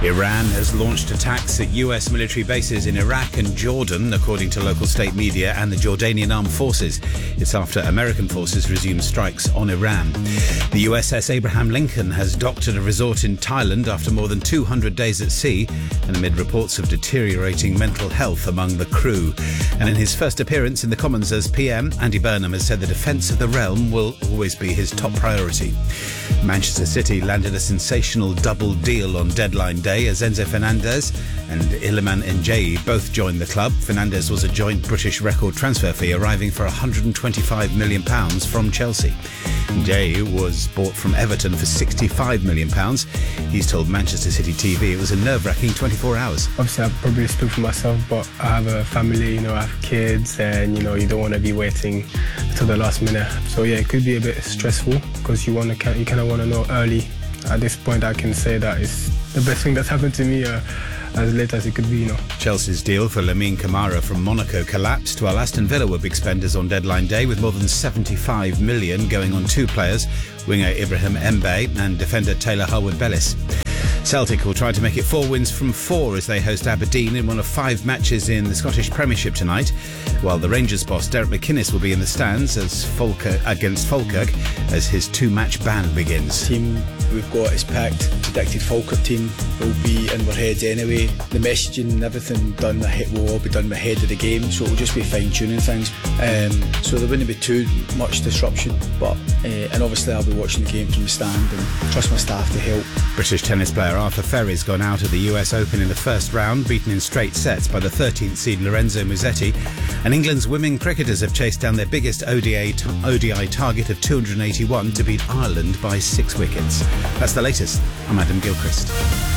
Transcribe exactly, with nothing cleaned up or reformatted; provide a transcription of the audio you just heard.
Iran has launched attacks at U S military bases in Iraq and Jordan, according to local state media and the Jordanian Armed Forces. It's after American forces resumed strikes on Iran. The U S S Abraham Lincoln has docked at a resort in Thailand after more than two hundred days at sea and amid reports of deteriorating mental health among the crew. And in his first appearance in the Commons as P M, Andy Burnham has said the defence of the realm will always be his top priority. Manchester City landed a sensational double deal on deadline day as Enzo Fernandez and Iliman Ndiaye both joined the club. Fernandez was a joint British record transfer fee, arriving for one hundred twenty-five million pounds from Chelsea. Ndiaye was bought from Everton for sixty-five million pounds. He's told Manchester City T V it was a nerve-wracking twenty-four hours. Obviously, I probably speak for myself, but I have a family, you know, I have kids, and, you know, you don't want to be waiting till the last minute. So, yeah, it could be a bit stressful because you want to, you kind of want to know early. At this point, I can say that it's the best thing that's happened to me uh, as late as it could be, you know. Chelsea's deal for Lamine Camara from Monaco collapsed, while Aston Villa were big spenders on deadline day, with more than seventy-five million going on two players, winger Ibrahim Mbaye and defender Taylor Harwood-Bellis. Celtic will try to make it four wins from four as they host Aberdeen in one of five matches in the Scottish Premiership tonight, while the Rangers boss Derek McInnes will be in the stands as Falkirk, against Falkirk as his two-match ban begins. The team we've got is packed. Predicted Falkirk team will be in our heads anyway. The messaging and everything done ahead will all be done ahead of the game, so it'll just be fine-tuning things. Um, so there wouldn't be too much disruption, but uh, and obviously I'll be watching the game from the stand and trust my staff to help. British tennis player Arthur Ferry's gone out at the U S Open in the first round, beaten in straight sets by the thirteenth seed Lorenzo Musetti. And England's women cricketers have chased down their biggest O D I, O D I target of two hundred eighty-one to beat Ireland by six wickets. That's the latest. I'm Adam Gilchrist.